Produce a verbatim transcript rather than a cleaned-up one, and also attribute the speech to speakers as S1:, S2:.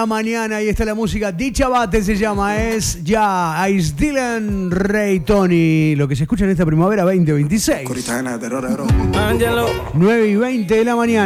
S1: Mañana, ahí está la música. Dicha Bate se llama, es ya Ice Dylan, Ray Tony. Lo que se escucha en esta primavera veinte veintiséis. nueve y veinte de la mañana.